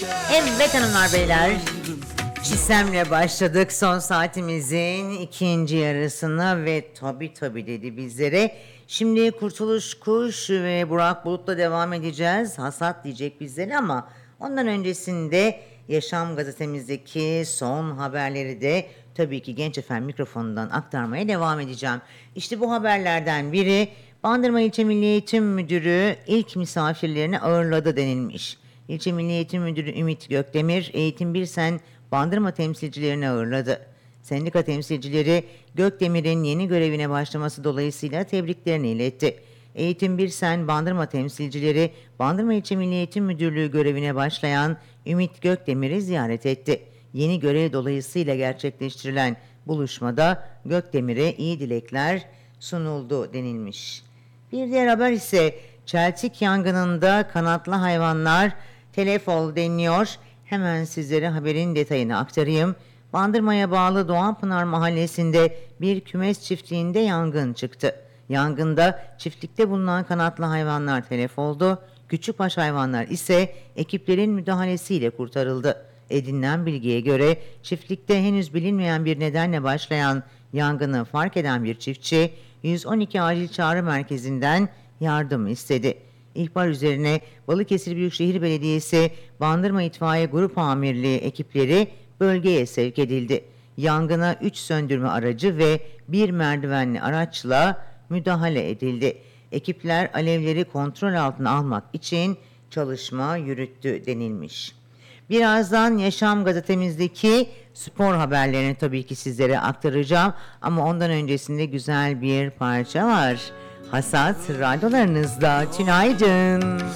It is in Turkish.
Evet hanımlar beyler, Çisem'le başladık son saatimizin ikinci yarısına ve tabi dedi bizlere. Şimdi Kurtuluş Kuş ve Burak Bulut'la devam edeceğiz. Hasat diyecek bizlere ama ondan öncesinde Yaşam gazetemizdeki son haberleri de tabii ki Genç FM mikrofonundan aktarmaya devam edeceğim. İşte bu haberlerden biri, Bandırma İlçe Milli Eğitim Müdürü ilk misafirlerini ağırladı denilmiş. İlçe Milli Eğitim Müdürü Ümit Gökdemir, Eğitim Birsen Bandırma temsilcilerini ağırladı. Sendika temsilcileri Gökdemir'in yeni görevine başlaması dolayısıyla tebriklerini iletti. Eğitim Birsen Bandırma temsilcileri Bandırma İlçe Milli Eğitim Müdürlüğü görevine başlayan Ümit Gökdemir'i ziyaret etti. Yeni görev dolayısıyla gerçekleştirilen buluşmada Gökdemir'e iyi dilekler sunuldu denilmiş. Bir diğer haber ise Çeltik yangınında kanatlı hayvanlar telef oldu deniliyor. Hemen sizlere haberin detayını aktarayım. Bandırma'ya bağlı Doğanpınar mahallesinde bir kümes çiftliğinde yangın çıktı. Yangında çiftlikte bulunan kanatlı hayvanlar telef oldu. Küçükbaş hayvanlar ise ekiplerin müdahalesiyle kurtarıldı. Edinilen bilgiye göre çiftlikte henüz bilinmeyen bir nedenle başlayan yangını fark eden bir çiftçi 112 acil çağrı merkezinden yardım istedi. İhbar üzerine Balıkesir Büyükşehir Belediyesi Bandırma İtfaiye Grup Amirliği ekipleri bölgeye sevk edildi. Yangına 3 söndürme aracı ve 1 merdivenli araçla müdahale edildi. Ekipler alevleri kontrol altına almak için çalışma yürüttü denilmiş. Birazdan Yaşam gazetemizdeki spor haberlerini tabii ki sizlere aktaracağım ama ondan öncesinde güzel bir parça var. Hasat radyolarınızda. Tünaydın.